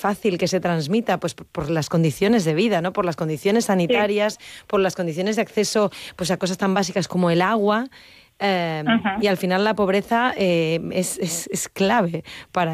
fácil que se transmita, pues por las condiciones de vida, ¿no? Por las condiciones sanitarias, por las condiciones de acceso, pues a cosas tan básicas como el agua. Y al final la pobreza es clave para